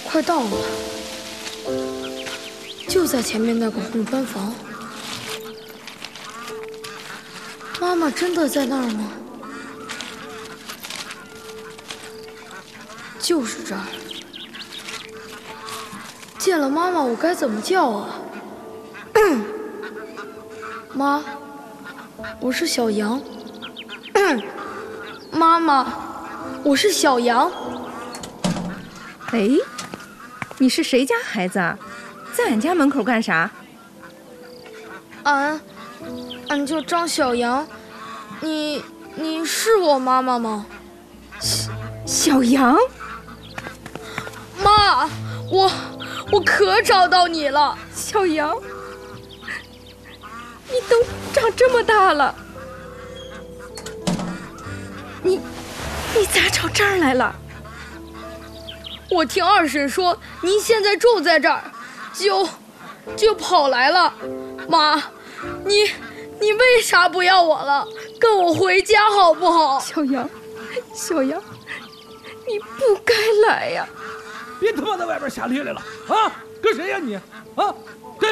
快到了，就在前面那个红砖房。妈妈真的在那儿吗？就是这儿。见了妈妈，我该怎么叫啊？妈，我是小羊。妈妈，我是小羊。 哎，你是谁家孩子啊？在俺家门口干啥？ 俺叫张小羊。你是我妈妈吗？ 小羊？ 妈，我可找到你了。 小羊，你都长这么大了，你咋找这儿来了？ 我听二婶说您现在住在这儿，就跑来了。妈，你为啥不要我了？跟我回家好不好？ 小羊，你不该来呀！ 别他妈在外边瞎咧咧了啊！跟谁呀你啊？